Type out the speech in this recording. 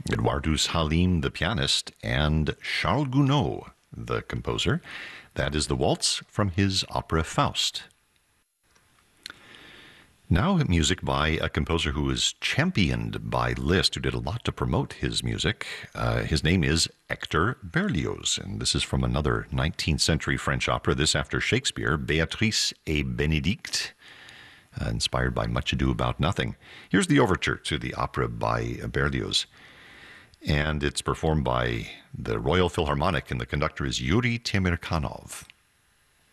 Eduardus Halim, the pianist, and Charles Gounod, the composer. That is the waltz from his opera Faust. Now music by a composer who is championed by Liszt, who did a lot to promote his music. His name is Hector Berlioz, and this is from another 19th century French opera, this after Shakespeare, Béatrice et Bénédict, inspired by Much Ado About Nothing. Here's the overture to the opera by Berlioz, and it's performed by the Royal Philharmonic, and the conductor is Yuri Temirkanov.